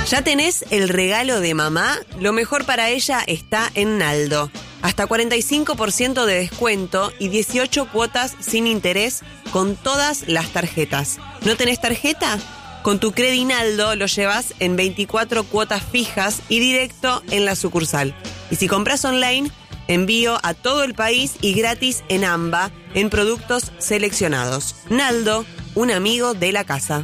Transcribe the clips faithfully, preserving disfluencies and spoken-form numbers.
¿Ya tenés el regalo de mamá? Lo mejor para ella está en Naldo. Hasta cuarenta y cinco por ciento de descuento y dieciocho cuotas sin interés con todas las tarjetas. ¿No tenés tarjeta? Con tu Credinaldo lo llevas en veinticuatro cuotas fijas y directo en la sucursal. Y si compras online, envío a todo el país y gratis en AMBA en productos seleccionados. Naldo, un amigo de la casa.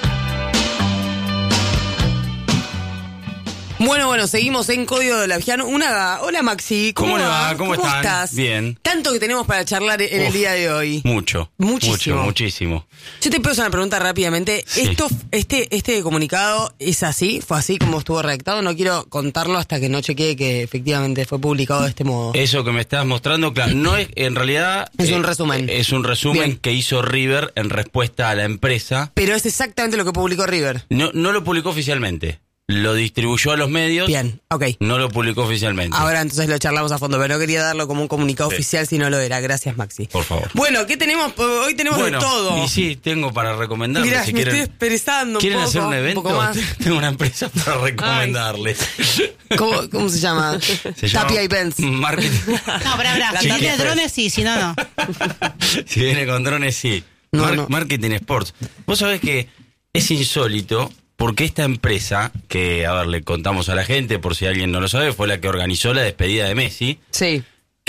Bueno, bueno, seguimos en Código de la Vigiano. Una, hola Maxi, ¿cómo, ¿Cómo le va? ¿Cómo, ¿Cómo están? estás? Bien. Tanto que tenemos para charlar en Uf, el día de hoy. Mucho. Muchísimo. Mucho, muchísimo. Yo te puedo hacer una pregunta rápidamente. Sí. Esto, este, este comunicado es así, fue así como estuvo redactado. No quiero contarlo hasta que no chequee que efectivamente fue publicado de este modo. Eso que me estás mostrando, claro, no es, en realidad... Es eh, un resumen. Es un resumen Bien. que hizo River en respuesta a la empresa. Pero es exactamente lo que publicó River. No, no lo publicó oficialmente. Lo distribuyó a los medios. Bien, ok. No lo publicó oficialmente. Ahora entonces lo charlamos a fondo, pero no quería darlo como un comunicado Sí. oficial si no lo era. Gracias, Maxi. Por favor. Bueno, ¿qué tenemos? Hoy tenemos Bueno, de todo. y sí, tengo para recomendarles. Mirá, si me quieren, estoy expresando un ¿Quieren poco. hacer un evento? poco más. Tengo una empresa para recomendarles. ¿Cómo, ¿Cómo se llama? Se llama Tapia Events. Marketing. No, pará, pará. La Si tanda- tiene drones, sí, si no, no. Si viene con drones, sí. No, Mar- no. Marketing Sports. Vos sabés que es insólito porque esta empresa, que, a ver, le contamos a la gente, por si alguien no lo sabe, fue la que organizó la despedida de Messi, Sí.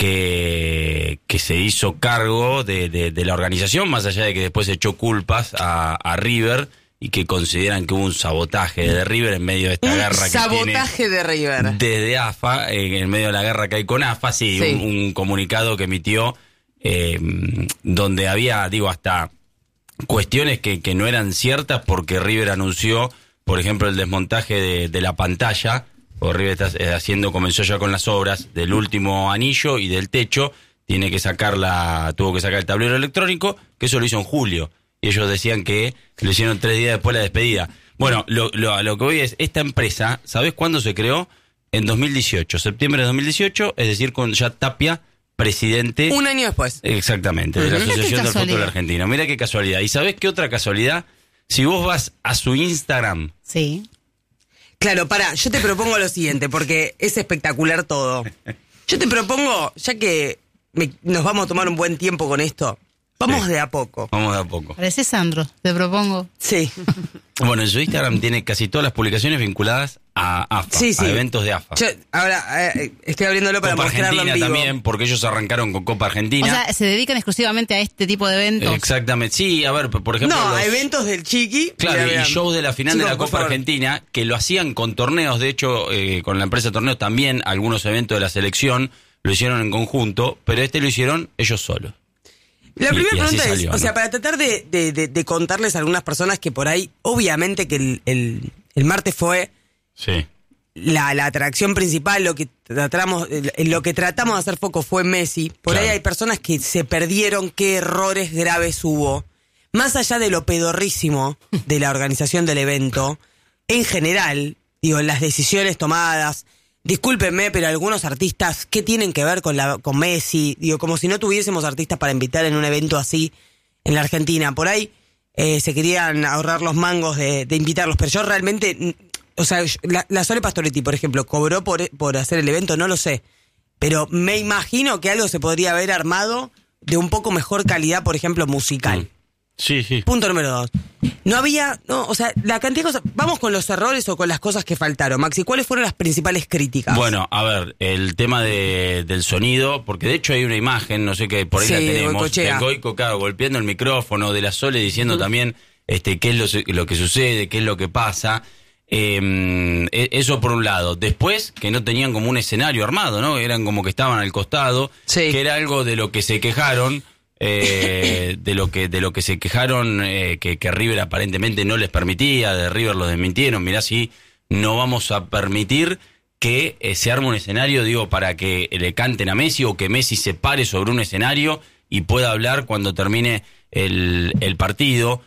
que, que se hizo cargo de, de, de la organización, más allá de que después echó culpas a, a River y que consideran que hubo un sabotaje de River en medio de esta Un guerra que sabotaje tiene de River. desde AFA, eh, en medio de la guerra que hay con AFA, sí, Sí. Un, un comunicado que emitió eh, donde había, digo, hasta cuestiones que, que no eran ciertas porque River anunció, por ejemplo, el desmontaje de, de la pantalla, o River está eh, haciendo, comenzó ya con las obras del último anillo y del techo, tiene que sacar la, tuvo que sacar el tablero electrónico, que eso lo hizo en julio, y ellos decían que lo hicieron tres días después de la despedida. Bueno, lo, lo, a lo que voy es, esta empresa, ¿sabés cuándo se creó? En dos mil dieciocho, septiembre de dos mil dieciocho, es decir, con ya Tapia, presidente... Un año después. Exactamente, de la Mirá qué Asociación del Fútbol casualidad. Argentino. Mira qué casualidad. ¿Y sabés qué otra casualidad? Si vos vas a su Instagram, Sí. Claro, pará, yo te propongo lo siguiente, porque es espectacular todo. Yo te propongo, ya que me- nos vamos a tomar un buen tiempo con esto, vamos Sí. de a poco. vamos de a poco. Parece Sandro, te propongo. Sí. Bueno, en su Instagram tiene casi todas las publicaciones vinculadas a AFA, Sí, sí. a eventos de AFA. Yo ahora eh, estoy abriéndolo para Copa mostrarlo Argentina en vivo. también, porque ellos arrancaron con Copa Argentina. O sea, se dedican exclusivamente a este tipo de eventos. Exactamente. Sí, a ver, por ejemplo... No, los- eventos del Chiqui. Claro, Mira, y vean. shows de la final Chicos, de la por Copa favor. Argentina, que lo hacían con torneos, de hecho, eh, con la empresa Torneos también, algunos eventos de la selección lo hicieron en conjunto, pero este lo hicieron ellos solos. La Y- primera y así pregunta salió, es, o sea, ¿no? para tratar de, de- de- de contarles a algunas personas que por ahí, obviamente que el, el- el martes fue Sí. la, la atracción principal, lo que tratamos, en lo que tratamos de hacer foco fue Messi. Por Claro. ahí hay personas que se perdieron qué errores graves hubo. Más allá de lo pedorrísimo de la organización del evento, en general, digo, las decisiones tomadas, discúlpenme, pero algunos artistas, ¿qué tienen que ver con la con Messi? Digo, como si no tuviésemos artistas para invitar en un evento así en la Argentina. Por ahí eh, se querían ahorrar los mangos de, de invitarlos, pero yo realmente, mm, o sea, yo- la, la Sole Pastoretti, por ejemplo, cobró por, por hacer el evento, no lo sé, pero me imagino que algo se podría haber armado de un poco mejor calidad, por ejemplo, musical. Mm. Sí, sí. Punto número dos. No había, no, o sea, la cantidad de cosas. Vamos con los errores o con las cosas que faltaron. Maxi, ¿cuáles fueron las principales críticas? Bueno, a ver, el tema de, del sonido, porque de hecho hay una imagen, no sé qué, por ahí Sí, la de tenemos, Goicoechea. de Goico, claro, golpeando el micrófono, de la Sole diciendo también este qué es lo, lo que sucede, qué es lo que pasa. Eh, eso por un lado. Después, que no tenían como un escenario armado, ¿no? Eran como que estaban al costado, Sí. que era algo de lo que se quejaron. Eh, de lo que de lo que se quejaron eh, que, que River aparentemente no les permitía, de River lo desmintieron. Mirá, si no vamos a permitir que eh, se arme un escenario, digo, para que le canten a Messi o que Messi se pare sobre un escenario y pueda hablar cuando termine el, el partido.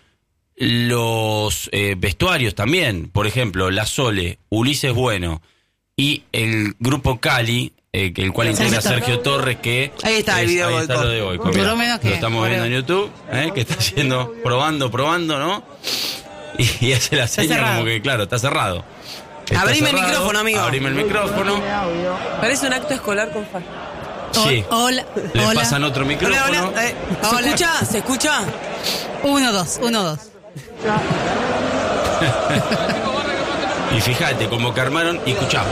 Los eh, vestuarios también, por ejemplo, La Sole, Ulises Bueno y el grupo Cali, eh, que el cual integra Sergio Torres, que Ahí está el es- video ahí de está Goico. lo de Goico, Duró mirá, menos que- lo estamos viendo en YouTube, eh, que está haciendo, probando, probando, ¿no? Y, y hace la seña cerrado. como que, claro, está cerrado. Está Abrime el cerrado, micrófono, amigo. Abrime el micrófono. Parece un acto escolar con Fa. Sí. Hola, Le hola. pasan otro micrófono. Hola, hola. Eh, ¿Se Hola. escucha? ¿Se escucha? Uno, dos, uno, dos. Y fíjate, como que armaron y escuchá.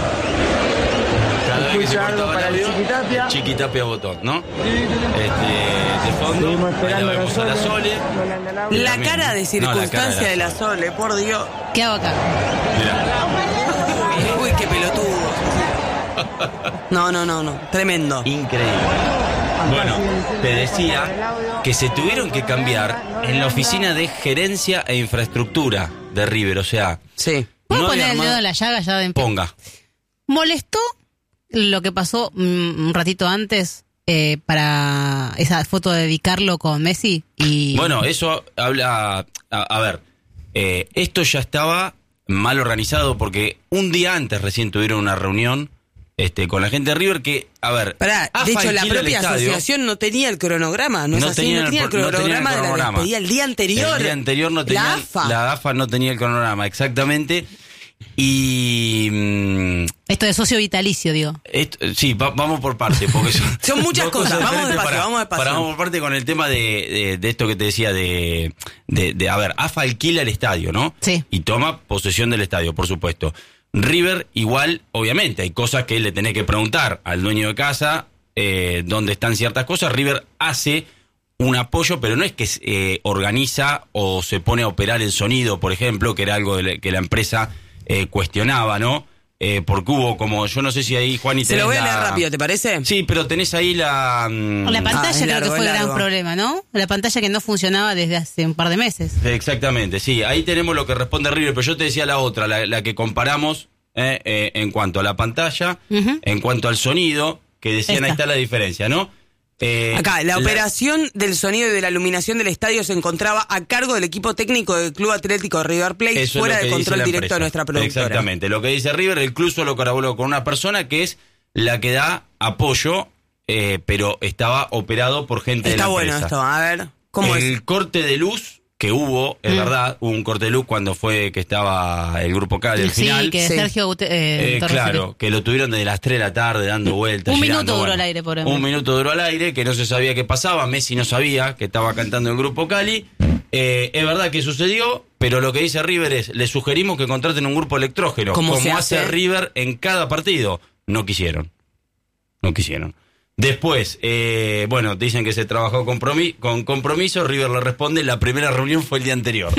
Cada vez que se Escucha algo cortaba el para el audio, Chiquitapia. Chiquitapia botón, ¿no? Este, de fondo, Seguimos ahí esperando la a la vemos a la Sole. Sole. No le anda el audio. La También. cara de No, la circunstancia cara de la Sole, por Dios. ¿Qué hago acá? Mirá, Uy, qué pelotudo. No, no, no, no. Tremendo. increíble. Bueno, te decía que se tuvieron que cambiar en la oficina de gerencia e infraestructura de River, o sea, Sí. ¿Puedo no poner había el dedo armado- en la llaga ya de Ponga. ¿Molestó lo que pasó mm, un ratito antes eh, para esa foto de dedicarlo con Messi? Y Bueno, eso habla. A, a ver, eh, esto ya estaba mal organizado porque un día antes recién tuvieron una reunión este, con la gente de River que, a ver. Pará, AFA de hecho, la alquila el propia estadio. asociación no tenía el cronograma, ¿no es No así? tenían no tenía el el pro- no tenían el cronograma de la cronograma. despedida el día anterior. El día anterior no tenía. La AFA. La AFA no tenía el cronograma, exactamente. Y. mm, esto de socio vitalicio, digo. esto- sí, va- vamos por parte. Porque son, Son muchas dos cosas, vamos diferentes. despacio, Pará, vamos despacio. pará, vamos por parte con el tema de, de, de esto que te decía de, de, de, a ver, AFA alquila el estadio, ¿no? Sí. Y toma posesión del estadio, por supuesto. River, igual, obviamente, hay cosas que le tenés que preguntar al dueño de casa, eh, dónde están ciertas cosas. River hace un apoyo, pero no es que eh, organiza o se pone a operar el sonido, por ejemplo, que era algo de la- que la empresa eh, cuestionaba, ¿no? Eh, porque hubo como, yo no sé si ahí, Juan, y Se lo tenés voy a la- leer rápido, ¿te parece? Sí, pero tenés ahí la... mm, La pantalla es creo largo, que fue es el gran largo. problema, ¿no? La pantalla que no funcionaba desde hace un par de meses. Exactamente, sí, ahí tenemos lo que responde River, pero yo te decía la otra, la, la que comparamos eh, eh, en cuanto a la pantalla, Ujú. en cuanto al sonido, que decían ahí Esta. está la diferencia, ¿no? Eh, Acá, la operación del sonido y de la iluminación del estadio se encontraba a cargo del equipo técnico del Club Atlético River Plate, Eso es fuera lo que de dice control la directo empresa. de nuestra productora. Exactamente, lo que dice River, el club solo colaboró con una persona que es la que da apoyo, eh, pero estaba operado por gente de Está la bueno empresa. esto, a ver, ¿cómo el es? corte de luz que hubo, es Mm. verdad, hubo un corte de luz cuando fue que estaba el grupo K del Sí, final. que Sí. Sergio Gute- eh, Eh, Torres claro, que lo tuvieron desde las tres de la tarde dando vueltas. Un girando, minuto duró bueno. al aire, por ejemplo. Un minuto duró al aire, que no se sabía qué pasaba. Messi no sabía que estaba cantando el grupo Cali. Eh, es verdad que sucedió, pero lo que dice River es, le sugerimos que contraten un grupo electrógeno, ¿Cómo como se hace hace? River en cada partido. No quisieron. No quisieron. Después, eh, bueno, dicen que se trabajó compromi- con compromiso. River le responde, la primera reunión fue el día anterior.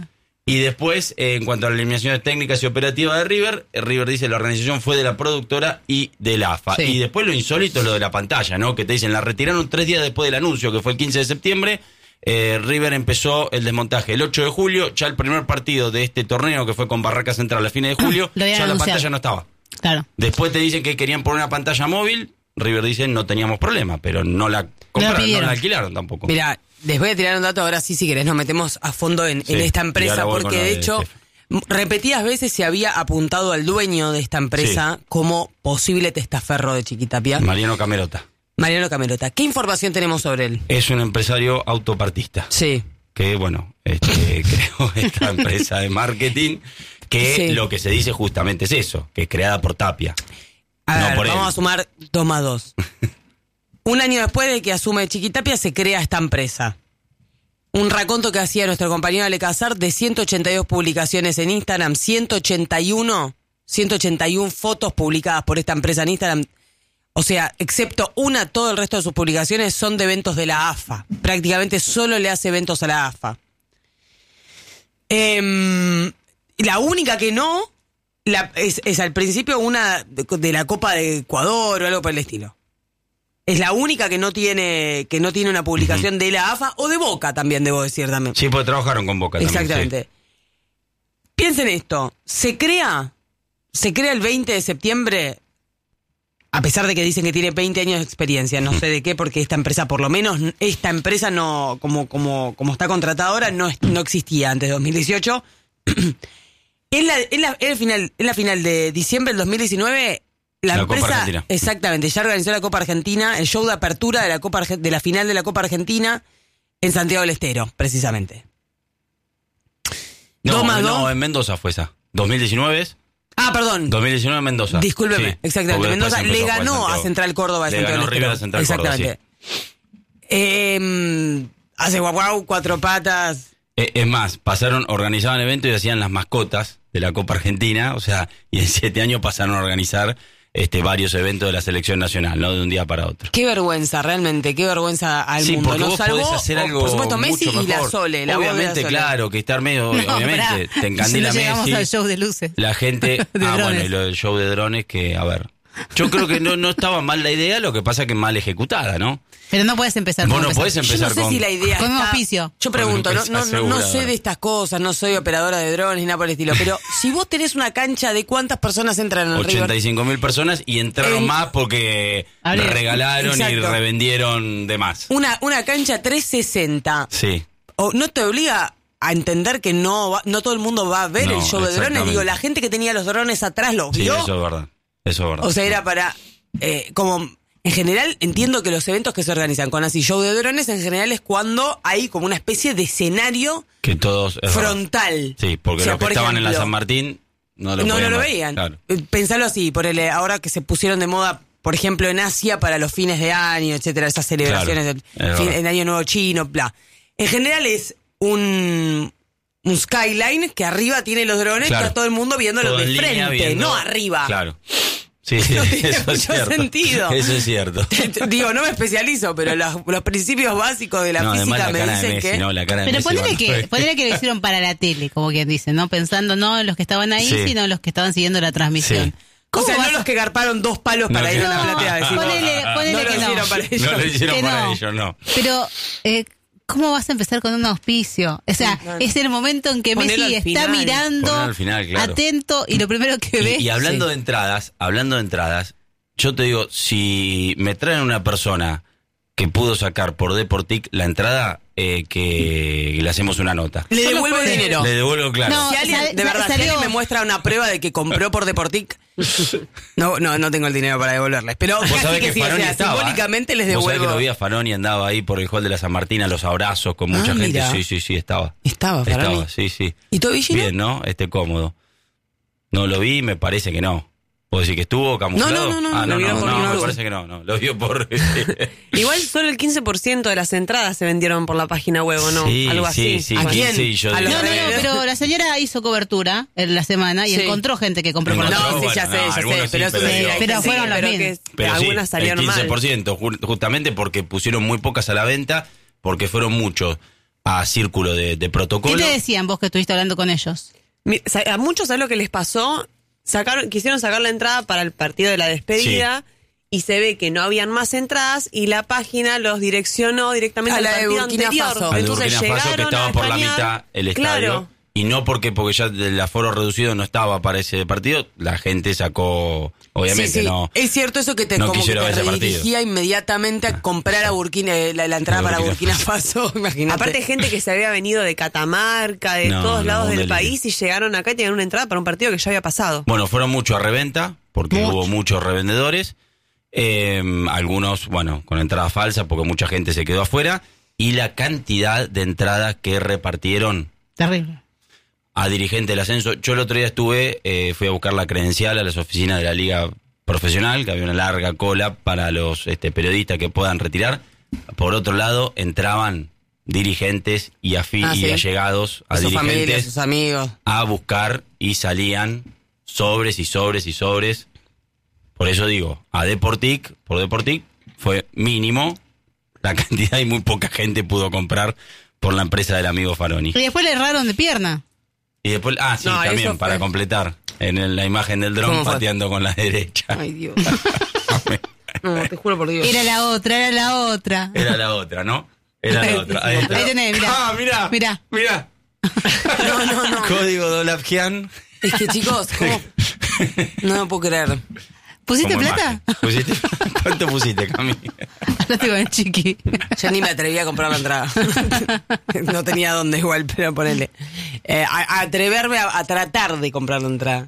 Y después, eh, en cuanto a las eliminaciones técnicas y operativas de River, eh, River dice la organización fue de la productora y del AFA. Sí. Y después lo insólito es lo de la pantalla, ¿no? Que te dicen, la retiraron tres días después del anuncio, que fue el quince de septiembre. Eh, River empezó el desmontaje el ocho de julio, ya el primer partido de este torneo, que fue con Barraca Central a fines de julio, Lo habían ya la anunciado. pantalla no estaba. Claro. Después te dicen que querían poner una pantalla móvil. River dice no teníamos problema, pero no la compraron, no pidieron. la alquilaron tampoco. Mira, les voy a tirar un dato ahora sí, si querés, nos metemos a fondo en, Sí, en esta y empresa, ahora voy porque con lo de de hecho, Jefe. m- repetidas veces se había apuntado al dueño de esta empresa como posible testaferro de Chiquitapia, Mariano Camerota Mariano Camerota. ¿Qué información tenemos sobre él? es un empresario autopartista Sí. que, bueno, este, creó esta empresa de marketing que Sí. lo que se dice justamente es eso, que es creada por Tapia. A No ver, por él. vamos a sumar dos más dos. Un año después de que asume Chiquitapia, se crea esta empresa. Un raconto que hacía nuestro compañero Ale Casar de ciento ochenta y dos publicaciones en Instagram, ciento ochenta y uno, ciento ochenta y uno fotos publicadas por esta empresa en Instagram. O sea, excepto una, todo el resto de sus publicaciones son de eventos de la AFA. Prácticamente solo le hace eventos a la AFA. Em, la única que no la, es, es al principio una de, de la Copa de Ecuador o algo por el estilo. Es la única que no tiene que no tiene una publicación de la AFA o de Boca también, debo decir también. Sí, porque trabajaron con Boca también. Exactamente. Piensen esto, se crea se crea el veinte de septiembre, a pesar de que dicen que tiene veinte años de experiencia, no sé de qué, porque esta empresa, por lo menos, esta empresa no, como, como, como está contratada ahora, no, es- no existía antes de dos mil dieciocho. En la, en la, en el final, en la final de diciembre del dos mil diecinueve, la, La Copa empresa, Argentina. exactamente, ya organizó la Copa Argentina, el show de apertura de la Copa Arge- de la final de la Copa Argentina en Santiago del Estero, precisamente. No, Dos más no, dos. en Mendoza fue esa. dos mil diecinueve es. Ah, perdón. dos mil diecinueve Mendoza. Discúlpeme, Sí, exactamente. porque Mendoza después le empezó a jugar ganó a Santiago. Central Córdoba. Le Santiago ganó del River a Estero. Central Córdoba, Exactamente. Eh, hace guau guau, cuatro patas. Eh, es más, pasaron, organizaban eventos y hacían las mascotas de la Copa Argentina, o sea, y en siete años pasaron a organizar este varios eventos de la selección nacional, no de un día para otro. Qué vergüenza, realmente, qué vergüenza al Sí, mundo. porque Nos vos salvó, podés hacer o, algo por supuesto, Messi mucho y la mejor. Sole. La voz de la Obviamente, Sole. claro, que estar medio, No, obviamente, pará. te encandila No llegamos Messi. al show de luces. La gente, De ah, drones. bueno, y lo del show de drones que, a ver, yo creo que no, no estaba mal la idea, lo que pasa que mal ejecutada, ¿no? Pero no puedes empezar Vos como no empezar. podés Yo empezar no sé con... si la idea con un está- auspicio. Yo pregunto, Con no, una no, empresa no, no sé aseguradora. de estas cosas, no soy operadora de drones ni nada por el estilo, pero si vos tenés una cancha de cuántas personas entran en el ochenta y River. cinco mil personas y entraron En- más porque Abril. regalaron y Exacto. revendieron de más. Una, una cancha trescientos sesenta, Sí. o no te obliga a entender que no va- no todo el mundo va a ver No, el show de drones. exactamente. Digo, la gente que tenía los drones atrás los Sí, vio. eso es verdad. Eso es verdad. O sea, era para, eh, como, en general, entiendo que los eventos que se organizan con así show de drones, en general es cuando hay como una especie de escenario que todos... es verdad. frontal. Sí, porque O sea, los que por estaban en la ejemplo, San Martín no lo no, no podían lo ver. veían. Claro. Eh, Pensalo así, por el, ahora que se pusieron de moda, por ejemplo, en Asia para los fines de año, etcétera, esas celebraciones Claro, del es fin- verdad. en Año Nuevo Chino, bla. En general es un, un skyline que arriba tiene los drones, Claro. está todo el mundo viéndolo Todo de en línea, frente, viendo- no arriba. Claro. Sí, sí, No tiene eso es mucho cierto. sentido. Eso es cierto. Digo, no me especializo, pero los, los principios básicos de la No, además física la me cara de dicen Messi, que... no, la cara de Pero Messi ponele cuando que, fue- ponele que lo hicieron para la tele, como quien dice, ¿no? Pensando no en los que estaban ahí, Sí. sino en los que estaban siguiendo la transmisión. Sí. O ¿Cómo sea, vas no a- los que garparon dos palos No, para ir que a la no. platea. decimos. Ponele, ponele no lo que no. hicieron para ellos. No lo hicieron Que para no. ellos, no. Pero, eh, ¿cómo vas a empezar con un auspicio? O sea, Sí, no, no. es el momento en que Ponelo Messi al está final. mirando, Ponelo al final, claro. atento, y lo primero que ve... Y, y hablando Sí. de entradas, hablando de entradas, yo te digo, si me traen una persona que pudo sacar por Deportic la entrada, eh, que le hacemos una nota. Le Yo no devuelvo el puedo- dinero. Le devuelvo, claro. No, Si alguien, sal- de verdad, si salió- alguien me muestra una prueba de que compró por Deportic, no, no, no tengo el dinero para devolverles. Pero Vos casi sabés que, que sí, o Faroni sea, estaba, simbólicamente ¿eh? les Vos sabés que devuelvo. lo vi a Faroni, andaba ahí por el hall de la San Martín a los abrazos con mucha Ah, gente. mira. Sí, sí, sí, estaba. Estaba, Faroni. Estaba, sí, sí. ¿Y Tobillino? Bien, ¿no? Este cómodo. No lo vi, me parece que no. ¿Puedo decir que estuvo camuflado? No, no, no, no, ah, lo no, vio no, por no, ningún me lado. parece que no, no. Lo vio por... Igual solo el quince por ciento de las entradas se vendieron por la página web, ¿o no? Sí, Algo sí, así. sí, ¿A sí, quién? sí, yo A digo- los No, no, no, Redes. pero la señora hizo cobertura en la semana y Sí. encontró gente que compró por la Encontró, No, sí, bueno, ya sé, no, ya sé, algunos sí, pero eso pero sí, digo- hay Pero que fueron seguir. las pero mismas. que Pero sí, algunas el salieron quince por mal. ciento, ju- justamente porque pusieron muy pocas a la venta, porque fueron muchos a círculo de, de ¿Qué protocolo. te decían vos que estuviste hablando con ellos? Mi- sa- A muchos, ¿sabes lo que les pasó? Sacaron, quisieron sacar la entrada para el partido de la despedida y se ve que no habían más entradas y la página los direccionó directamente A al la de partido Burkina anterior. Faso. Al de Entonces Burkina Faso, que llegaron estaba a por la escanear. mitad el estadio. Claro. Y no porque porque ya el aforo reducido no estaba para ese partido, la gente sacó, obviamente, Sí, sí. no. Es cierto eso que te, no como que quisieron te ver ese redirigía partido. inmediatamente a comprar a Burkina, eh, la, la entrada A para Burkina Burkina Faso, imagínate. Aparte gente que se había venido de Catamarca, de No, todos no, lados un del delirio. país y llegaron acá y tenían una entrada para un partido que ya había pasado. Bueno, fueron muchos a reventa, porque Mucho. hubo muchos revendedores. Eh, algunos, bueno, con entrada falsa, porque mucha gente se quedó afuera. Y la cantidad de entradas que repartieron Terrible. a dirigente del ascenso. Yo el otro día estuve, eh, fui a buscar la credencial a las oficinas de la Liga Profesional, que había una larga cola para los este, periodistas que puedan retirar. Por otro lado, entraban dirigentes y, afi- Ah, y sí. allegados a A sus dirigentes familias, sus amigos. a buscar y salían sobres y sobres y sobres. Por eso digo, a Deportic, por Deportic fue mínimo la cantidad y muy poca gente pudo comprar por la empresa del amigo Faroni. Y después le erraron de pierna. Y después, ah, sí, No, eso también, fue- para completar, en el- la imagen del dron ¿Cómo fue? pateando con la derecha. Ay, Dios. No, te juro por Dios. Era la otra, era la otra. Era la otra, ¿no? Era la otra. Ahí, está. Ahí tenés, mirá. Ah, mirá. Mirá. Mirá. No, no, no. Código Dolapkian. Es que chicos, ¿cómo? No lo puedo creer. ¿Pusiste Como plata? imagen. ¿Pusiste? ¿Cuánto pusiste, Cami? No te con chiqui. Yo ni me atreví a comprar la entrada. No tenía dónde igual, pero ponele. Eh, a, a atreverme a, a tratar de comprar la entrada.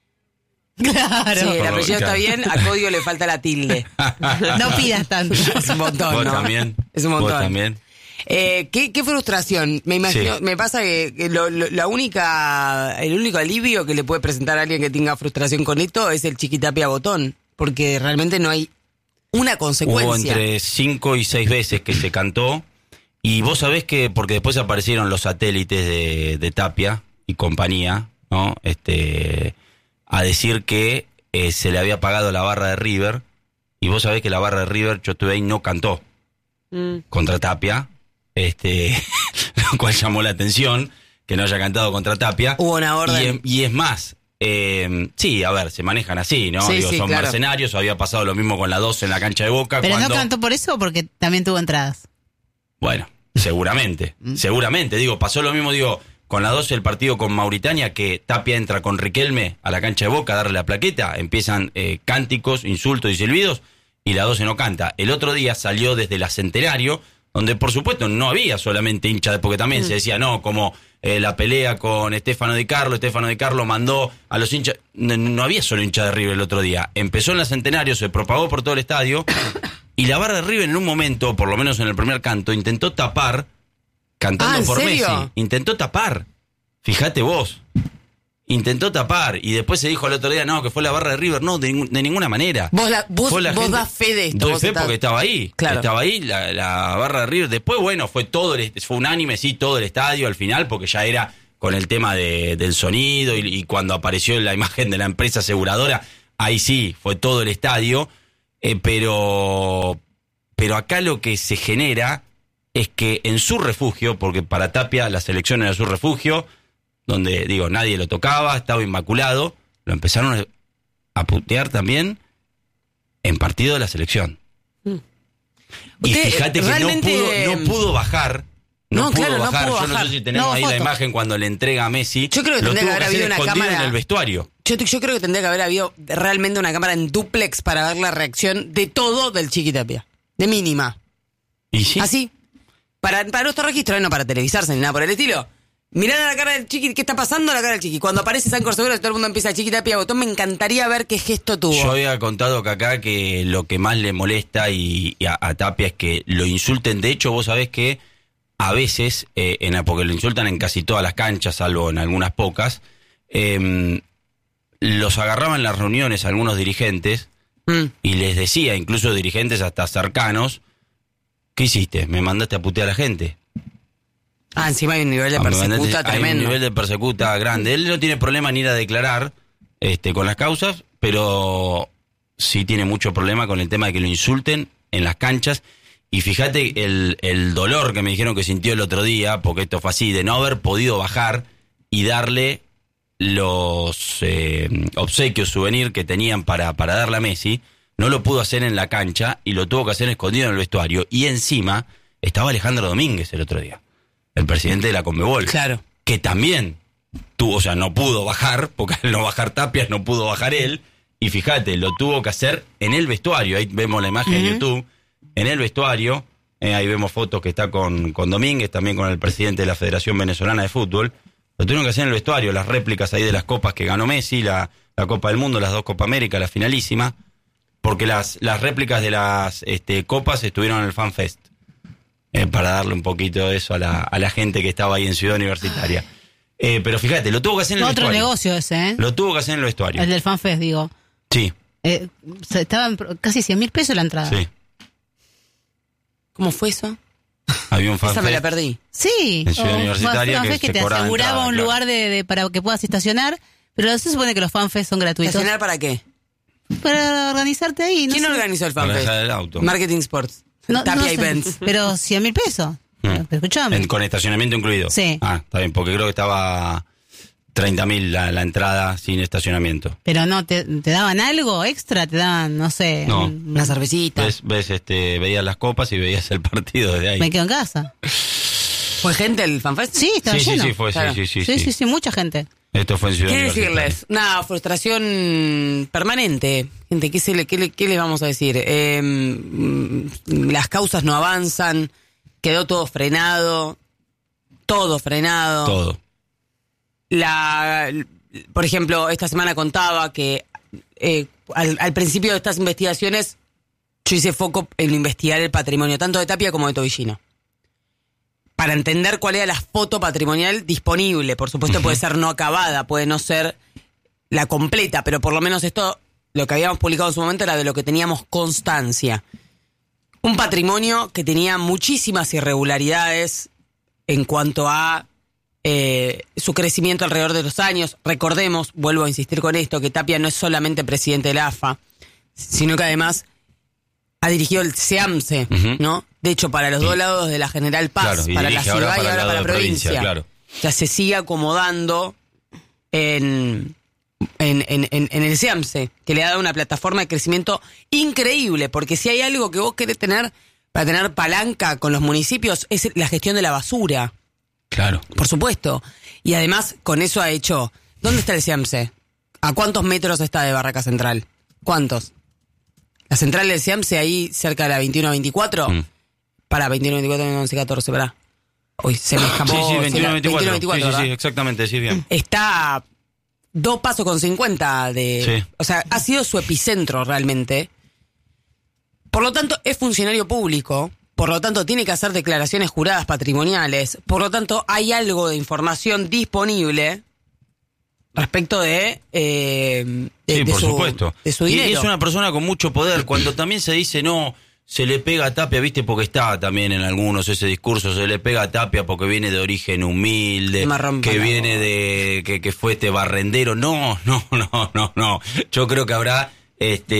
Claro. Sí, el Por lo- apellido está claro. bien, a código le falta la tilde. No pidas tanto. Es un montón, ¿Vos ¿no? también? Es un montón. ¿Vos también? Eh, ¿qué, qué frustración. Me imagino, Sí. me pasa que, que lo, lo- la única, el único alivio que le puede presentar a alguien que tenga frustración con esto es el Chiquitapia Botón, porque realmente no hay una consecuencia. Hubo entre cinco y seis veces que se cantó. Y vos sabés que, porque después aparecieron los satélites de, de Tapia y compañía, ¿no? Este, a decir que eh, se le había pagado la barra de River. Y vos sabés que la barra de River, yo estuve ahí, no cantó Mm. contra Tapia. Este, lo cual llamó la atención, que no haya cantado contra Tapia. Hubo una orden. Y, es- y es más, eh, sí, a ver, se manejan así, ¿no? Sí, Digo, sí, son claro. mercenarios, había pasado lo mismo con la dos en la cancha de Boca. Pero cuando... no cantó por eso o porque también tuvo entradas. Bueno, seguramente, seguramente. Digo, pasó lo mismo, digo, con la doce el partido con Mauritania, que Tapia entra con Riquelme a la cancha de Boca a darle la plaqueta, empiezan eh, cánticos, insultos y silbidos, y la doce no canta. El otro día salió desde la Centenario, donde por supuesto no había solamente hinchas, de- porque también se decía, no, como eh, la pelea con Estefano Di Carlo, Estefano Di Carlo mandó a los hinchas, no, no había solo hinchas de River el otro día. Empezó en la Centenario, se propagó por todo el estadio, y la barra de River en un momento, por lo menos en el primer canto, intentó tapar, cantando Ah, ¿en por serio? Messi. Intentó tapar. Fíjate vos. Intentó tapar. Y después se dijo el otro día, no, que fue la barra de River. No, de, ningún- de ninguna manera. Vos, la, vos, Fue la vos gente- das fe de esto. Doy vos fe estás- porque estaba ahí. Claro. Estaba ahí la, la barra de River. Después, bueno, fue todo, el, fue unánime, sí, todo el estadio al final, porque ya era con el tema de, del sonido y, y cuando apareció la imagen de la empresa aseguradora, ahí sí, fue todo el estadio. Eh, pero, pero acá lo que se genera es que en su refugio, porque para Tapia la selección era su refugio, donde, digo, nadie lo tocaba, estaba inmaculado, lo empezaron a putear también en partido de la selección. Y Usted, fíjate que realmente, no pudo, no pudo bajar. No, No, pudo claro, no bajar. pudo Yo no bajar. sé si tenemos No, ahí la foto. imagen cuando le entrega a Messi. Yo creo que lo tendría tuvo que haber hacer habido una escondido cámara- en el vestuario. Yo, yo creo que tendría que haber habido realmente una cámara en duplex para ver la reacción de todo del Chiquitapia. De mínima. Y sí, Así. Para, para nuestro registro, ¿eh? No para televisarse ni nada por el estilo. Mirá la cara del Chiqui, ¿qué está pasando? La cara del Chiqui. Cuando aparece San Corseguro, todo el mundo empieza Chiquitapia Botón. Me encantaría ver qué gesto tuvo. yo había contado que acá que lo que más le molesta y, y a, a Tapia es que lo insulten. De hecho, vos sabés que a veces, eh, en la- porque lo insultan en casi todas las canchas, salvo en algunas pocas, eh, los agarraban en las reuniones algunos dirigentes Mm. y les decía, incluso dirigentes hasta cercanos, ¿qué hiciste? ¿Me mandaste a putear a la gente? Ah, encima hay un nivel de Ah, me mandaste- persecuta hay tremendo. un nivel de persecuta grande. Él no tiene problema en ir a declarar este, con las causas, pero sí tiene mucho problema con el tema de que lo insulten en las canchas. Y fíjate el, el dolor que me dijeron que sintió el otro día, porque esto fue así, de no haber podido bajar y darle los eh, obsequios, souvenir que tenían para, para darle a Messi. No lo pudo hacer en la cancha y lo tuvo que hacer escondido en el vestuario. Y encima estaba Alejandro Domínguez el otro día, el presidente de la Conmebol. Claro. Que también tuvo, o sea, no pudo bajar, porque al no bajar Tapias no pudo bajar él. Y fíjate, lo tuvo que hacer en el vestuario. Ahí vemos la imagen en YouTube. En el vestuario, eh, ahí vemos fotos que está con, con Domínguez, también con el presidente de la Federación Venezolana de Fútbol. Lo tuvieron que hacer en el vestuario, las réplicas ahí de las copas que ganó Messi, la, la Copa del Mundo, las dos Copa América, la finalísima, porque las, las réplicas de las este, copas estuvieron en el Fan Fest, eh, para darle un poquito de eso a la, a la gente que estaba ahí en Ciudad Universitaria. Eh, pero fíjate, lo tuvo que hacer en el Otro vestuario. negocio ese, ¿eh? Lo tuvo que hacer en el vestuario. El del FanFest, digo. Sí, Eh, se- estaban pro- casi cien mil pesos la entrada. sí. ¿Cómo fue eso? Había un Fan Esa me la Fest. perdí. Sí. En Ciudad o Universitaria un que FanFest que, se te cobraba aseguraba entrada, un claro. lugar de, de- para que puedas estacionar, pero se supone que los FanFest son gratuitos. ¿Estacionar para qué? Para organizarte ahí. No ¿Quién sé. organizó el Para FanFest? dejar el auto. Marketing Sports. No- Tapia no sé, Events. Pero cien mil pesos. Mm. Pero escuchame. En- con estacionamiento incluido. Sí. Ah, está bien, porque creo que estaba treinta mil la, la entrada sin estacionamiento. Pero no, te, ¿te daban algo extra? ¿Te daban, no sé? No. un- Una cervecita. Ves, ves, este, veías las copas y veías el partido desde ahí. Me quedo en casa. ¿Fue gente el FanFest? Sí, estaba Sí, sí, lleno. sí, fue, sí, Claro. sí, sí, Sí, sí. sí, sí, mucha gente. Esto fue en Ciudad ¿Qué Universitaria. decirles? Una frustración permanente. Gente, ¿qué, se le, qué, le- qué les vamos a decir? Eh, mm, las causas no avanzan, quedó todo frenado, todo frenado. Todo. La, por ejemplo, esta semana contaba que eh, al, al principio de estas investigaciones yo hice foco en investigar el patrimonio tanto de Tapia como de Tobillino. para entender cuál era la foto patrimonial disponible. Por supuesto, uh-huh. puede ser no acabada, puede no ser la completa, pero por lo menos esto, lo que habíamos publicado en su momento era de lo que teníamos constancia. Un patrimonio que tenía muchísimas irregularidades en cuanto a eh, su crecimiento alrededor de los años. Recordemos, vuelvo a insistir con esto, que Tapia no es solamente presidente de la A F A, sino que además ha dirigido el SEAMSE, uh-huh. ¿no? De hecho, para los sí. dos lados de la General Paz, claro, para la ciudad y ahora para la provincia. provincia. Claro. O sea, se sigue acomodando en, en, en, en, en el SEAMSE, que le ha dado una plataforma de crecimiento increíble, porque si hay algo que vos querés tener para tener palanca con los municipios, es la gestión de la basura. Claro. Por supuesto. Y además, con eso ha hecho... ¿Dónde está el SEAMSE? ¿A cuántos metros está de Barraca Central? ¿Cuántos? La central del SEAMSE ahí cerca de la veintiuno veinticuatro. Mm. Para veintiuno veinticuatro, once catorce, pará. Uy, se me escapó. Sí, sí, veintiuno veinticuatro. veintiuno veinticuatro, sí, sí, sí, exactamente, sí, bien. Está a dos pasos con cincuenta de... Sí. O sea, ha sido su epicentro realmente. Por lo tanto, es funcionario público. Por lo tanto, tiene que hacer declaraciones juradas patrimoniales. Por lo tanto, hay algo de información disponible respecto de, eh, de, sí, de, por su, supuesto. de su dinero. Y es una persona con mucho poder. Cuando también se dice, no, se le pega a Tapia, viste, porque está también en algunos ese discurso, se le pega a Tapia porque viene de origen humilde, que viene de, que, que fue este barrendero. No, no, no, no, no. Yo creo que habrá este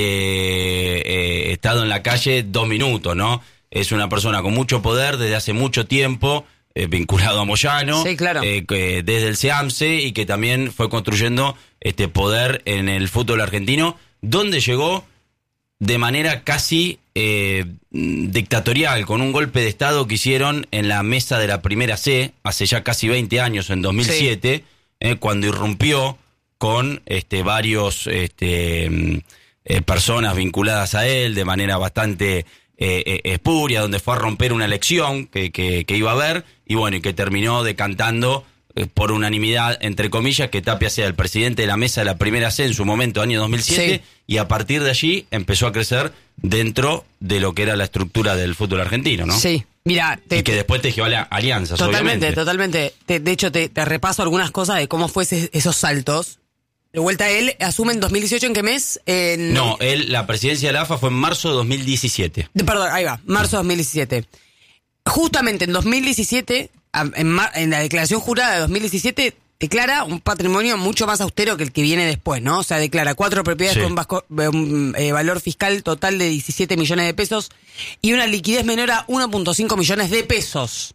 eh, estado en la calle dos minutos, ¿no? Es una persona con mucho poder desde hace mucho tiempo, eh, vinculado a Moyano, sí, claro. eh, que desde el SEAMSE, y que también fue construyendo este poder en el fútbol argentino, donde llegó de manera casi eh, dictatorial, con un golpe de Estado que hicieron en la mesa de la Primera C, hace ya casi veinte años, en dos mil siete, sí. eh, cuando irrumpió con este, varios este, eh, personas vinculadas a él de manera bastante... Eh, eh, espuria, donde fue a romper una elección que, que, que iba a haber, y bueno, y que terminó decantando eh, por unanimidad, entre comillas, que Tapia sea el presidente de la mesa de la Primera C en su momento, año dos mil siete, sí. Y a partir de allí empezó a crecer dentro de lo que era la estructura del fútbol argentino, ¿no? Sí, mira... Te, y que después tejió alianzas, totalmente, obviamente. Totalmente, te, de hecho te, te repaso algunas cosas de cómo fue ese, esos saltos. De vuelta, él asume en dos mil dieciocho, ¿en qué mes? En... No, él, la presidencia de la A F A fue en marzo de dos mil diecisiete. De, perdón, ahí va, marzo de dos mil diecisiete. Justamente en dos mil diecisiete, en, mar, en la declaración jurada de dos mil diecisiete, declara un patrimonio mucho más austero que el que viene después, ¿no? O sea, declara cuatro propiedades sí. con vasco, un eh, valor fiscal total de diecisiete millones de pesos y una liquidez menor a uno punto cinco millones de pesos.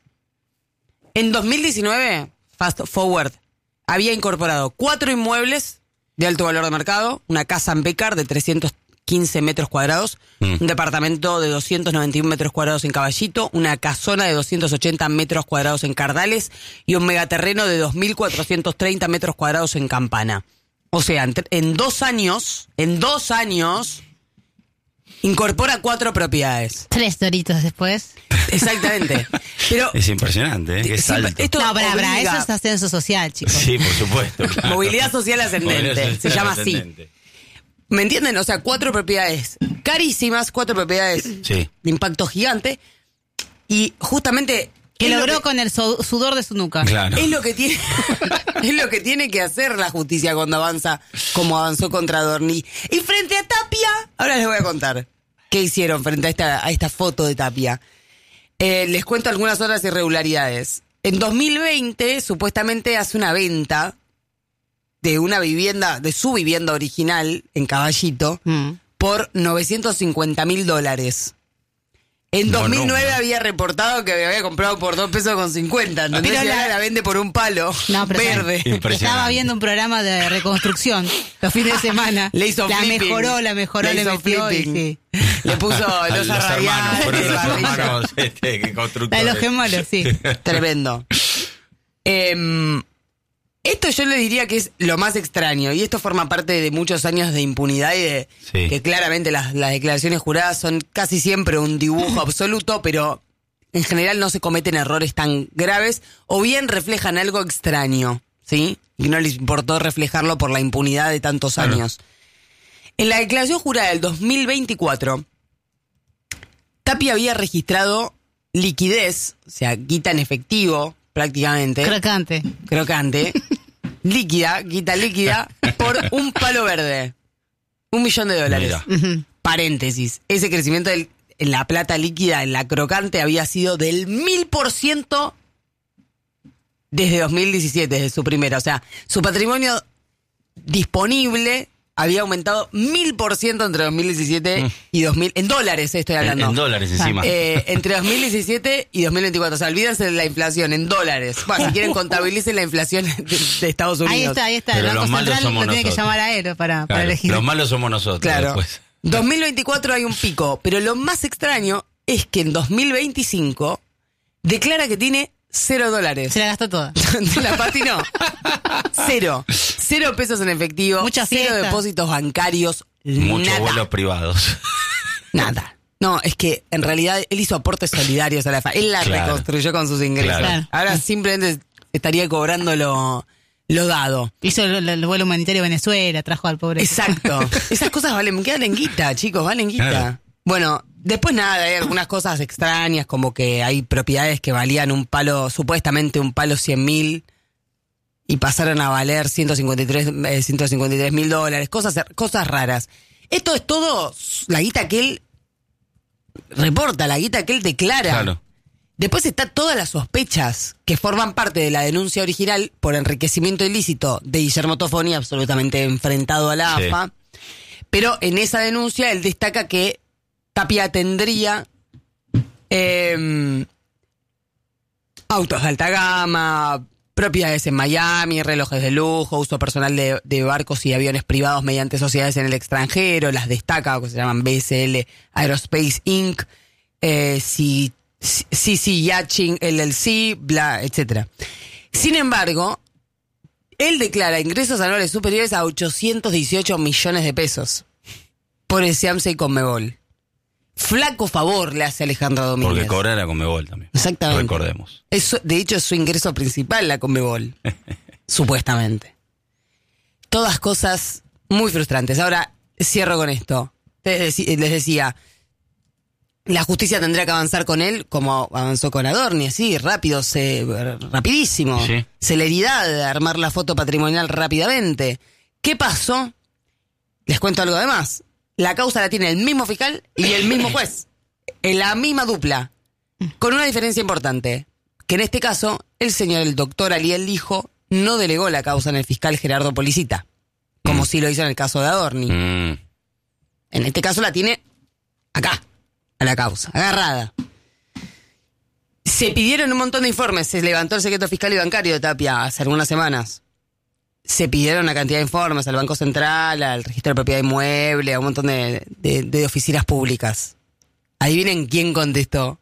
En dos mil diecinueve, fast forward, había incorporado cuatro inmuebles de alto valor de mercado, una casa en Bécar de trescientos quince metros cuadrados, mm. un departamento de doscientos noventa y uno metros cuadrados en Caballito, una casona de doscientos ochenta metros cuadrados en Cardales y un megaterreno de dos mil cuatrocientos treinta metros cuadrados en Campana. O sea, en, en dos años, en dos años, incorpora cuatro propiedades. Tres doritos después. Exactamente. Pero es impresionante, ¿eh? Qué salto. Esto no, para, para, obliga... eso es ascenso social, chicos. Sí, por supuesto. Claro. Movilidad social ascendente, Movilidad social se llama ascendente. Así. ¿Me entienden? O sea, cuatro propiedades carísimas, cuatro propiedades sí. de impacto gigante. Y justamente... Que logró lo que, con el sudor de su nuca. Claro. Es lo que tiene es lo que tiene que hacer la justicia cuando avanza como avanzó contra Dorni. Y frente a Tapia, ahora les voy a contar qué hicieron frente a esta, a esta foto de Tapia. Eh, les cuento algunas otras irregularidades. En dos mil veinte, supuestamente hace una venta de una vivienda, de su vivienda original en Caballito, mm. por novecientos cincuenta mil dólares. En no, dos mil nueve no, no. había reportado que había comprado por dos pesos con cincuenta. Entonces pero la... la vende por un palo no, verde. Estaba viendo un programa de reconstrucción los fines de semana. Le hizo la flipping. mejoró, la mejoró, le, le metió y sí. Le puso los hermanos, fueron los hermanos este, que constructores. Los gemelos, sí. Tremendo. Eh, esto yo le diría que es lo más extraño, y esto forma parte de muchos años de impunidad y de sí. que claramente las, las declaraciones juradas son casi siempre un dibujo absoluto, pero en general no se cometen errores tan graves, o bien reflejan algo extraño, ¿sí? Y no les importó reflejarlo por la impunidad de tantos claro. años. En la declaración jurada del dos mil veinticuatro, Tapia había registrado liquidez, o sea, guita en efectivo, prácticamente. Crocante. Crocante. Líquida, guita líquida, por un palo verde. Un millón de dólares. Mira. Ujú. Paréntesis. Ese crecimiento del- en la plata líquida, en la crocante, había sido del mil por ciento desde dos mil diecisiete, desde su primera. O sea, su patrimonio disponible había aumentado mil por ciento entre dos mil diecisiete y dos mil... En dólares estoy En, hablando. en dólares encima. Eh, entre dos mil diecisiete y dos mil veinticuatro. O sea, olvídense de la inflación en dólares. Bueno, si quieren contabilicen la inflación de, de Estados Unidos. Ahí está, ahí está. El Pero Banco los malos Central lo somos tiene que nosotros. llamar a él para, para Claro, elegir. los malos somos nosotros. Claro. Después. dos mil veinticuatro hay un pico, pero lo más extraño es que en dos mil veinticinco declara que tiene cero dólares. Se la gastó toda. De la Pati no. Cero. Cero pesos en efectivo. Mucha cero fiesta. depósitos bancarios. Muchos nada. vuelos privados. Nada. No, es que en realidad él hizo aportes solidarios a la F A. Él la Claro. reconstruyó con sus ingresos. Claro. Ahora simplemente estaría cobrando lo, lo dado. Hizo el, el vuelo humanitario a Venezuela, trajo al pobre. Exacto. Esas cosas valen, que valen guita, chicos, valen guita. Claro. Bueno, después nada, hay algunas cosas extrañas, como que hay propiedades que valían un palo, supuestamente un palo cien mil, y pasaron a valer ciento cincuenta y tres mil dólares, cosas, cosas raras. Esto es todo la guita que él reporta, la guita que él declara. Claro. Después está todas las sospechas que forman parte de la denuncia original por enriquecimiento ilícito de Guillermo Tofoni, absolutamente enfrentado a la Sí. A F A. Pero en esa denuncia él destaca que Tapia tendría eh, autos de alta gama, propiedades en Miami, relojes de lujo, uso personal de, de barcos y aviones privados mediante sociedades en el extranjero, las destaca, que se llaman B S L Aerospace Incorporated, eh, si C C Yachting L L C, bla, etcétera. Sin embargo, él declara ingresos anuales superiores a ochocientos dieciocho millones de pesos por el SEAMSA y Conmebol. Flaco favor le hace Alejandro Domínguez. Porque cobrar a Conmebol también. Exactamente. Recordemos. Eso, de hecho, es su ingreso principal, la Conmebol. Supuestamente. Todas cosas muy frustrantes. Ahora, cierro con esto. Les, deci- les decía, la justicia tendrá que avanzar con él como avanzó con Adorni, así, rápido, se, rapidísimo. Sí. Celeridad de armar la foto patrimonial rápidamente. ¿Qué pasó? Les cuento algo de más. La causa la tiene el mismo fiscal y el mismo juez. En la misma dupla. Con una diferencia importante. Que en este caso, el señor, el doctor Aliel Lijo, no delegó la causa en el fiscal Gerardo Policita. Como sí lo hizo en el caso de Adorni. Mm. En este caso la tiene acá, a la causa, agarrada. Se pidieron un montón de informes, se levantó el secreto fiscal y bancario de Tapia hace algunas semanas. Se pidieron una cantidad de informes al Banco Central, al Registro de Propiedad Inmueble, a un montón de, de, de oficinas públicas. Adivinen quién contestó.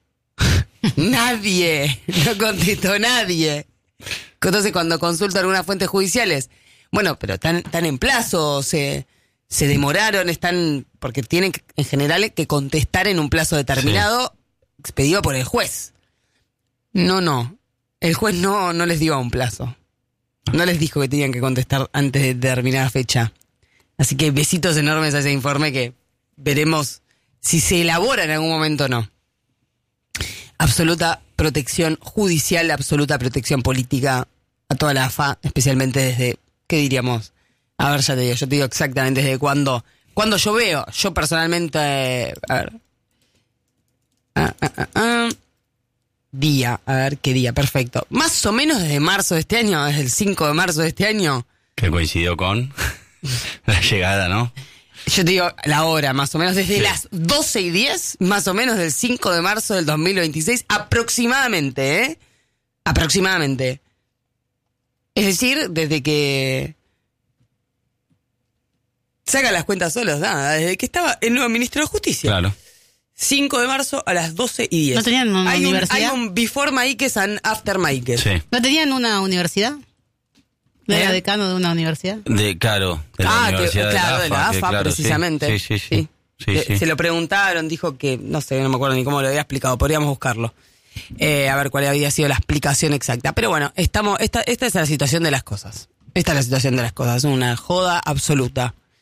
Nadie, no contestó nadie. Entonces cuando consulto algunas fuentes judiciales, bueno, pero están, están en plazo, se, se demoraron, están, porque tienen que, en general que contestar en un plazo determinado, expedido por el juez. No, no, el juez no, no les dio un plazo. No les dijo que tenían que contestar antes de determinada fecha. Así que besitos enormes a ese informe que veremos si se elabora en algún momento o no. Absoluta protección judicial, absoluta protección política a toda la A F A, especialmente desde, ¿qué diríamos? A ver, ya te digo, yo te digo exactamente desde cuándo. Cuando yo veo, yo personalmente, eh, a ver. Ah, ah, ah, ah. Día, a ver qué día, perfecto. Más o menos desde marzo de este año, desde el cinco de marzo de este año. Que coincidió con la llegada, ¿no? Yo te digo la hora, más o menos desde Sí. las doce y diez, más o menos del cinco de marzo del dos mil veintiséis, aproximadamente, ¿eh? Aproximadamente. Es decir, desde que... Saca las cuentas solos, nada, desde que estaba el nuevo ministro de Justicia. Claro. cinco de marzo a las doce y diez. ¿No tenían una hay un, universidad? Hay un before Maíquez and after Maíquez. Sí. ¿No tenían una universidad? ¿No era ¿Eh? decano de una universidad? De, claro, de la Ah, que, Universidad claro, de de la la AFA, A que F A, claro, sí. precisamente. Sí, sí, sí. Sí, Le- sí. Se lo preguntaron, dijo que, no sé, no me acuerdo ni cómo lo había explicado, podríamos buscarlo. Eh, a ver cuál había sido la explicación exacta. Pero bueno, estamos, esta, esta es la situación de las cosas. Esta es la situación de las cosas, una joda absoluta.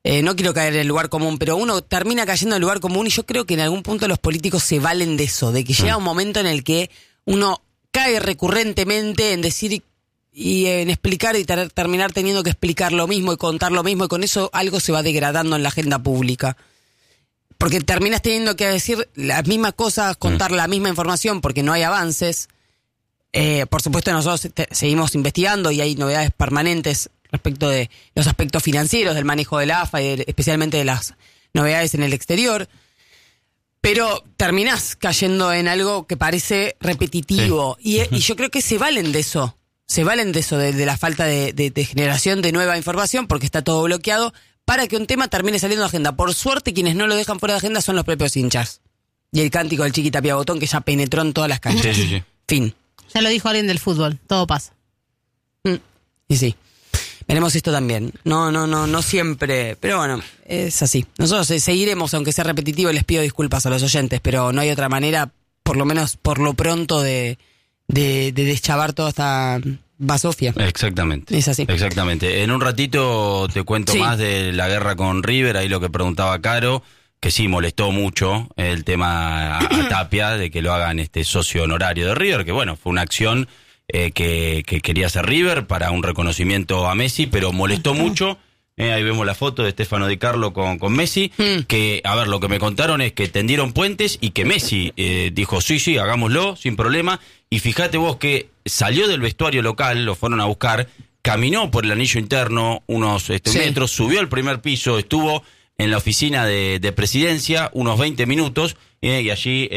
eh, no quiero caer en el lugar común, pero uno termina cayendo en el lugar común y yo creo que en algún punto los políticos se valen de eso, de que llega Mm. un momento en el que uno cae recurrentemente en decir y en explicar y ter- terminar teniendo que explicar lo mismo y contar lo mismo y con eso algo se va degradando en la agenda pública. Porque terminas teniendo que decir las mismas cosas, contar la misma información porque no hay avances. Eh, por supuesto nosotros te- seguimos investigando y hay novedades permanentes respecto de los aspectos financieros, del manejo de la A F A y de- especialmente de las novedades en el exterior. Pero terminás cayendo en algo que parece repetitivo. Y, y yo creo que se valen de eso. Se valen de eso, de, de la falta de, de- de generación de nueva información, porque está todo bloqueado, para que un tema termine saliendo de agenda. Por suerte, quienes no lo dejan fuera de agenda son los propios hinchas. Y el cántico del Chiqui Tapia Botón, que ya penetró en todas las canchas. Sí, sí, sí. Fin. Ya lo dijo alguien del fútbol, todo pasa. Mm. Y sí. Veremos esto también. No, no, no, no siempre. Pero bueno, es así. Nosotros eh, seguiremos, aunque sea repetitivo, les pido disculpas a los oyentes, pero no hay otra manera, por lo menos por lo pronto, de, de, de deschavar toda esta basofia. Exactamente. Es así. Exactamente. En un ratito te cuento Sí. más de la guerra con River, ahí lo que preguntaba Caro, que sí molestó mucho el tema a, a Tapia de que lo hagan este socio honorario de River, que bueno, fue una acción eh, que, que quería hacer River para un reconocimiento a Messi, pero molestó mucho. Eh, ahí vemos la foto de Stefano Di Carlo con, con Messi, Mm. que, a ver, lo que me contaron es que tendieron puentes y que Messi eh, dijo, sí, sí, hagámoslo, sin problema, y fíjate vos que salió del vestuario local, lo fueron a buscar, caminó por el anillo interno unos este, Sí. metros, subió al primer piso, estuvo en la oficina de, de presidencia unos veinte minutos, eh, y allí...